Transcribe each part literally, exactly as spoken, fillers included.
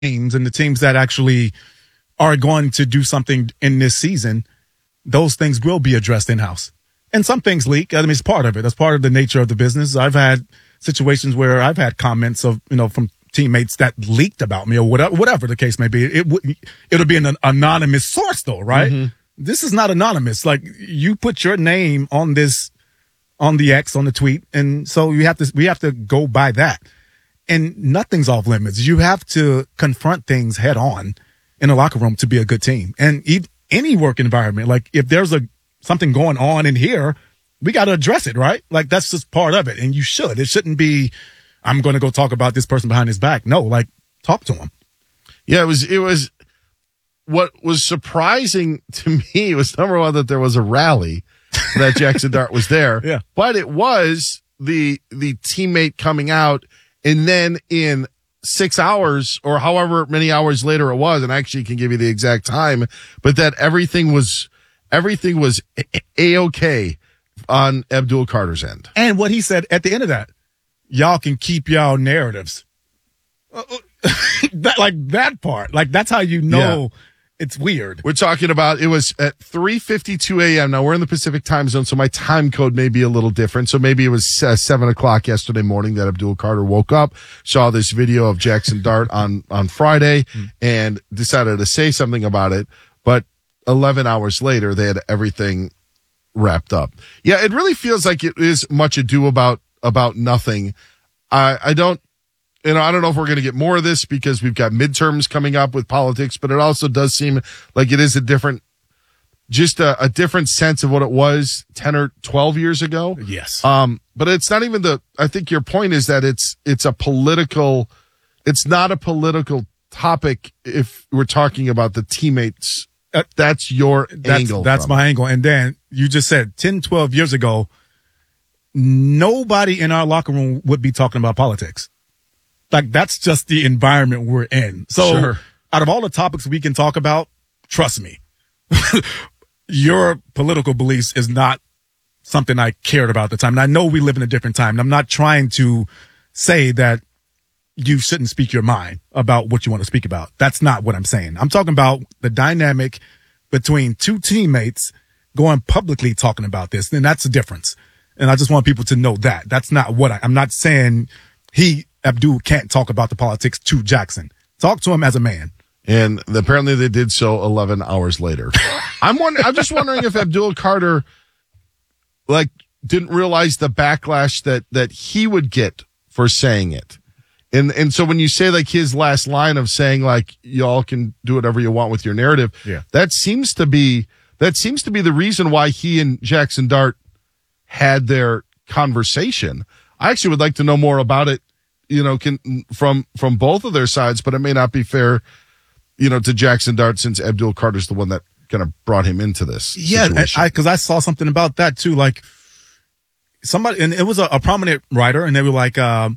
teams and the teams that actually are going to do something in this season, those things will be addressed in-house. And some things leak. I mean, it's part of it. That's part of the nature of the business. I've had situations where I've had comments of, you know, from teammates that leaked about me or whatever, whatever the case may be. It would, it'll be an anonymous source though, right? Mm-hmm. This is not anonymous. Like, you put your name on this, on the X, on the tweet. And so you have to, we have to go by that. And nothing's off limits. You have to confront things head on in a locker room to be a good team. And e- any work environment, like if there's a, something going on in here, we got to address it, right? Like, that's just part of it. And you should. It shouldn't be, I'm going to go talk about this person behind his back. No, like, talk to him. Yeah, it was, it was, what was surprising to me was, number one, that there was a rally, that Jackson Dart was there. Yeah. But it was the, the teammate coming out, and then in six hours or however many hours later it was, and I actually can give you the exact time, but that everything was, everything was A-okay on Abdul Carter's end. And what he said at the end of that, y'all can keep y'all narratives. that, like that part, like that's how you know. Yeah. It's weird. We're talking about, it was at three fifty-two a.m. Now, we're in the Pacific time zone, so my time code may be a little different. So maybe it was uh, seven o'clock yesterday morning that Abdul Carter woke up, saw this video of Jackson Dart on, on Friday, mm. and decided to say something about it. But eleven hours later, they had everything wrapped up. Yeah, it really feels like it is much ado about, about nothing. I, I don't, You know, I don't know if we're going to get more of this because we've got midterms coming up with politics, but it also does seem like it is a different, just a, a different sense of what it was ten or twelve years ago. Yes. Um, but it's not even the, I think your point is that it's, it's a political, it's not a political topic if we're talking about the teammates. Uh, that's your that's, angle. That's my it. angle. And then you just said ten, twelve years ago, nobody in our locker room would be talking about politics. Like, that's just the environment we're in. So sure. Out of all the topics we can talk about, trust me, your political beliefs is not something I cared about at the time. And I know we live in a different time. And I'm not trying to say that you shouldn't speak your mind about what you want to speak about. That's not what I'm saying. I'm talking about the dynamic between two teammates going publicly talking about this. And that's the difference. And I just want people to know that. That's not what I, I'm not saying he, Abdul, can't talk about the politics to Jackson. Talk to him as a man. And apparently they did so eleven hours later. I'm wondering, I'm just wondering if Abdul Carter, like, didn't realize the backlash that, that he would get for saying it. And, and so when you say, like, his last line of saying, like, y'all can do whatever you want with your narrative, yeah. that seems to be, that seems to be the reason why he and Jackson Dart had their conversation. I actually would like to know more about it, you know, can, from, from both of their sides, but it may not be fair, you know, to Jackson Dart since Abdul Carter's the one that kind of brought him into this. Yeah. Situation. I, cause I saw something about that too. Like somebody, and it was a, a prominent writer, and they were like, um,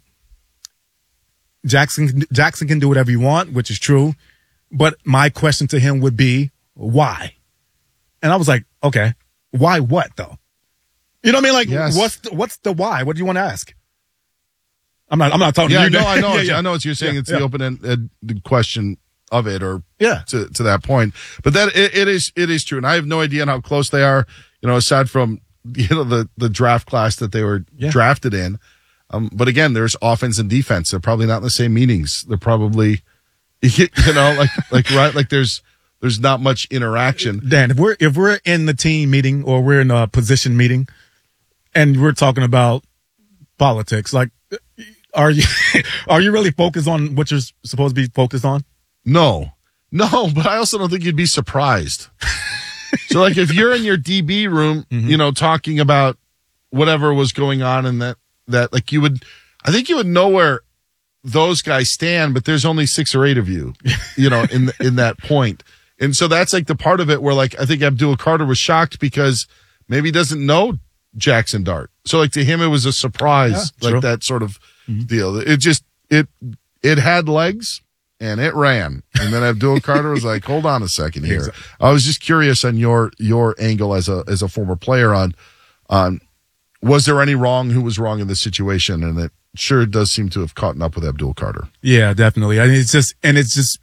Jackson, Jackson can do whatever you want, which is true. But my question to him would be, why? And I was like, okay, why what though? You know what I mean? Like, yes. what's the, what's the why? What do you want to ask? I'm not, I'm not talking yeah, to you. No, I know, yeah, yeah. I know what you're saying. Yeah, it's yeah. the open-ended question of it, or yeah, to, to that point. But that, it, it is, it is true. And I have no idea how close they are, you know, aside from, you know, the, the draft class that they were yeah. drafted in. Um, but again, there's offense and defense. They're probably not in the same meetings. They're probably, you know, like, like, right. Like there's, there's not much interaction. Dan, if we're, if we're in the team meeting or we're in a position meeting and we're talking about politics, like, are you, are you really focused on what you're supposed to be focused on? No, no, but I also don't think you'd be surprised. So like if you're in your D B room, mm-hmm. you know, talking about whatever was going on in that, that like you would, I think you would know where those guys stand, but there's only six or eight of you, you know, in, in that point. And so that's like the part of it where like, I think Abdul Carter was shocked because maybe he doesn't know Jackson Dart. So like to him, it was a surprise, yeah, like true. That sort of mm-hmm. deal. It just, it, it had legs and it ran. And then Abdul Carter was like, hold on a second here. Exactly. I was just curious on your, your angle as a, as a former player on, on, was there any wrong? Who was wrong in this situation? And it, sure does seem to have caught up with Abdul Carter. Yeah, definitely. I mean, it's just, and it's just,